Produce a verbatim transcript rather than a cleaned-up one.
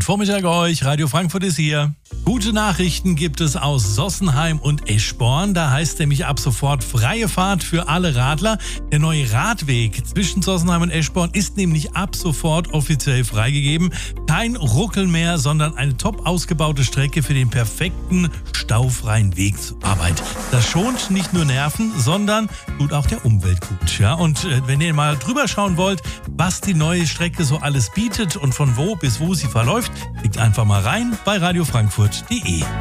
Guten Vormittag euch, Radio Frankfurt ist hier. Gute Nachrichten gibt es aus Sossenheim und Eschborn. Da heißt nämlich ab sofort freie Fahrt für alle Radler. Der neue Radweg zwischen Sossenheim und Eschborn ist nämlich ab sofort offiziell freigegeben. Kein Ruckeln mehr, sondern eine top ausgebaute Strecke für den perfekten staufreien Weg zur Arbeit. Das schont nicht nur Nerven, sondern tut auch der Umwelt gut. Ja? Und äh, wenn ihr mal drüber schauen wollt, was die neue Strecke so alles bietet und von wo bis wo sie verläuft, klickt einfach mal rein bei radio frankfurt punkt de.